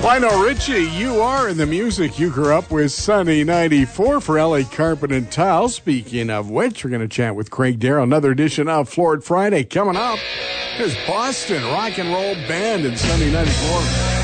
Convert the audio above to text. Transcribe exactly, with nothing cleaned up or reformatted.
Lionel Richie, you are in the music you grew up with. Sunny ninety-four for L A Carpet and Tile. Speaking of which, we're going to chat with Craig Darrow. Another edition of Floored Friday coming up. There's Boston Rock and Roll Band in Sunny ninety-four.